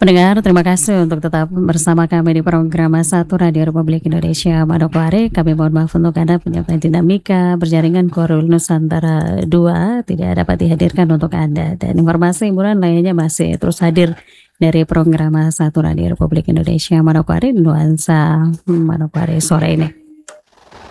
Pendengar, terima kasih untuk tetap bersama kami di program Satu Radio Republik Indonesia Manokwari. Kami mohon maaf untuk Anda penyebab dinamika berjaringan Korul Nusantara 2 tidak dapat dihadirkan untuk Anda. Dan informasi hiburan lainnya masih terus hadir dari program Satu Radio Republik Indonesia Manokwari, Nuansa Manokwari sore ini.